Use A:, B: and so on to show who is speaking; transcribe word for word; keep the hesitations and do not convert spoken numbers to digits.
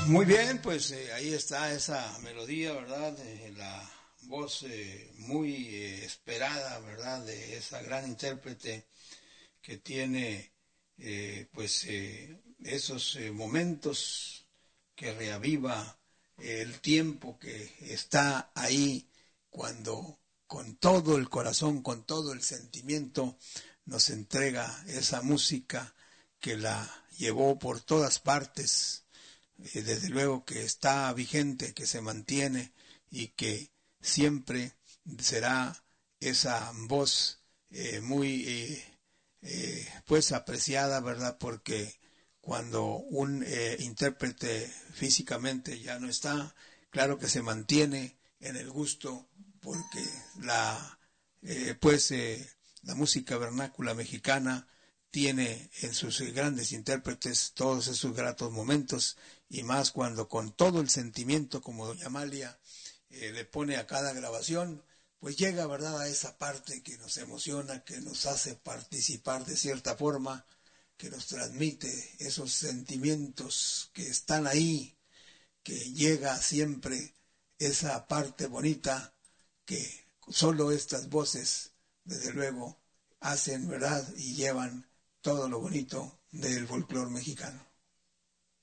A: Muy bien, pues eh, ahí está esa melodía, ¿verdad? Eh, la voz eh, muy eh, esperada, ¿verdad? De esa gran intérprete que tiene, eh, pues, eh, esos eh, momentos que reaviva eh, el tiempo que está ahí cuando con todo el corazón, con todo el sentimiento, nos entrega esa música que la llevó por todas partes. Eh, desde luego que está vigente, que se mantiene y que siempre será esa voz eh, muy eh, eh, pues apreciada, ¿verdad? Porque cuando un eh, intérprete físicamente ya no está, claro que se mantiene en el gusto porque la eh, pues eh, la música vernácula mexicana tiene en sus grandes intérpretes todos esos gratos momentos, y más cuando con todo el sentimiento, como doña Amalia eh, le pone a cada grabación, pues llega, ¿verdad?, a esa parte que nos emociona, que nos hace participar de cierta forma, que nos transmite esos sentimientos que están ahí, que llega siempre esa parte bonita que solo estas voces, desde luego, hacen, ¿verdad?, y llevan todo lo bonito del folclore mexicano.